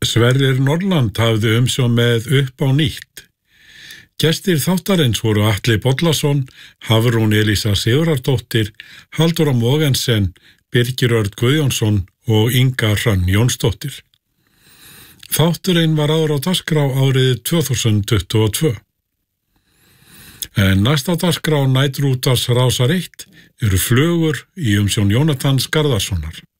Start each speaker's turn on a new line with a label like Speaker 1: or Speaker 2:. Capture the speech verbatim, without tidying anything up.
Speaker 1: Sverrir Norland hafði umsjón með Upp á nýtt. Gestir þáttarins voru Atli Bollason, Hafrún Elísa Sigurðardóttir, Halldóra Mogensen, Birgir Örn Guðjónsson og Inga Hrönn Jónsdóttir. Þátturinn var áður á dagskrá árið tvö þúsund tuttugu og tvö. En næsta dagskrá Næturútvarps Rásar eitt eru Flugur í umsjón Jónatans Garðarssonar.